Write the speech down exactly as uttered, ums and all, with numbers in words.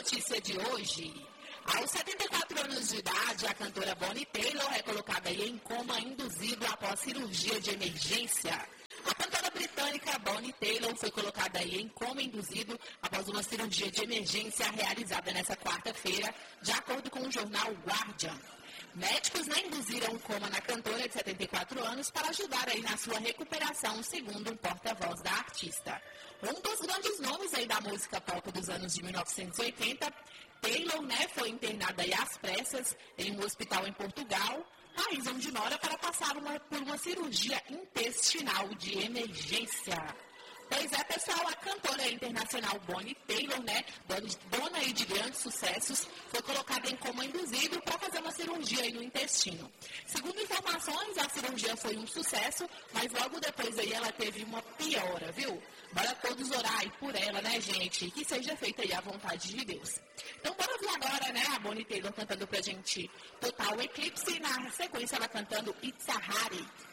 notícia de hoje. Aos setenta e quatro anos de idade, a cantora Bonnie Tyler é colocada em coma induzido após cirurgia de emergência. A cantora britânica Bonnie Tyler foi colocada em coma induzido após uma cirurgia de emergência realizada nesta quarta-feira, de acordo com o jornal Guardian. Médicos né, induziram o coma na cantora de setenta e quatro anos para ajudar aí na sua recuperação, segundo um porta-voz da artista. Um dos grandes nomes aí da música pop dos anos de mil novecentos e oitenta, Taylor né, foi internada aí às pressas em um hospital em Portugal, país onde mora, para passar uma, por uma cirurgia intestinal de emergência. Pois é, pessoal, a cantora internacional Bonnie Tyler, né, dona aí de grandes sucessos, foi colocada em coma induzido para fazer uma cirurgia aí no intestino. Segundo informações, a cirurgia foi um sucesso, mas logo depois aí ela teve uma piora, viu? Bora todos orar aí por ela, né, gente? Que seja feita aí a vontade de Deus. Então, bora ver agora, né, a Bonnie Tyler cantando pra gente Total Eclipse, e na sequência ela cantando It's a Harry.